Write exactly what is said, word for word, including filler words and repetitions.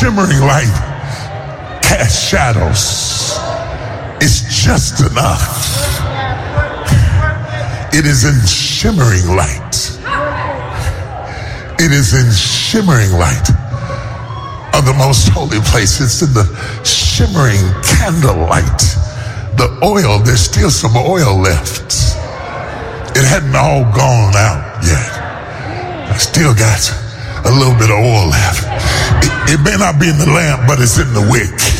shimmering light casts shadows. It's just enough. It is in shimmering light. It is in shimmering light of the most holy place. It's in the shimmering candlelight. The oil, there's still some oil left. It hadn't all gone out yet. I still got a little bit of oil left. It, it may not be in the lamp, but it's in the wick.